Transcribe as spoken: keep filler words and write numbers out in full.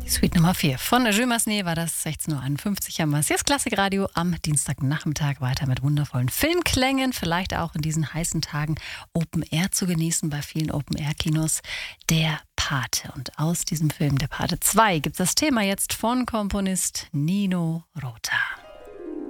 Suite Nummer vier von Jules Massenet war das. Sechzehn Uhr einundfünfzig haben wir es. Hier ist Klassikradio am Dienstagnachmittag weiter mit wundervollen Filmklängen. Vielleicht auch in diesen heißen Tagen Open Air zu genießen bei vielen Open Air Kinos. Der Pate. Und aus diesem Film Der Pate zwei gibt es das Thema jetzt von Komponist Nino Rota.